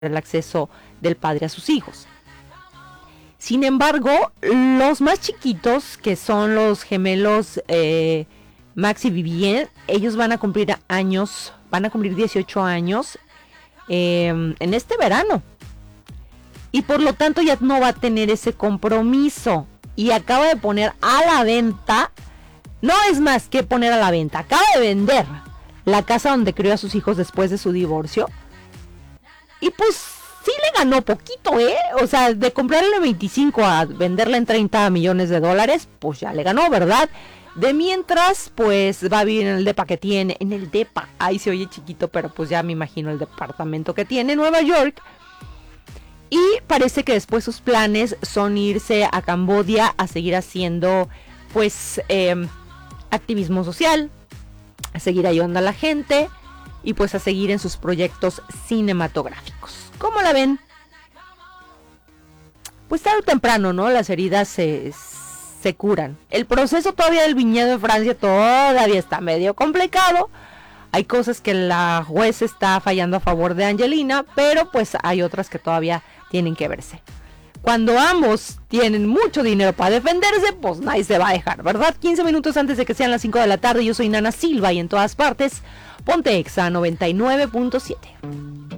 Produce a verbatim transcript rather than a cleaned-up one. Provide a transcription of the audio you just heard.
el acceso del padre a sus hijos. Sin embargo, los más chiquitos, que son los gemelos eh, Max y Vivien, ellos van a cumplir años, van a cumplir dieciocho años eh, en este verano. Y por lo tanto ya no va a tener ese compromiso. Y acaba de poner a la venta, no es más que poner a la venta, acaba de vender la casa donde crió a sus hijos después de su divorcio. Y pues sí le ganó poquito, ¿eh? O sea, de comprarle veinticinco a venderla en treinta millones de dólares, pues ya le ganó, ¿verdad? De mientras, pues va a vivir en el depa que tiene, en el depa, ahí se oye chiquito, pero pues ya me imagino el departamento que tiene en Nueva York. Y parece que después sus planes son irse a Camboya a seguir haciendo, pues, eh, activismo social, a seguir ayudando a la gente y pues a seguir en sus proyectos cinematográficos. ¿Cómo la ven? Pues tarde o temprano, ¿no? Las heridas se, se curan. El proceso todavía del viñedo en Francia todavía está medio complicado. Hay cosas que la juez está fallando a favor de Angelina, pero pues hay otras que todavía tienen que verse. Cuando ambos tienen mucho dinero para defenderse, pues nadie se va a dejar, ¿verdad? quince minutos antes de que sean las cinco de la tarde, yo soy Nana Silva y en todas partes, Ponte Exa noventa y nueve punto siete.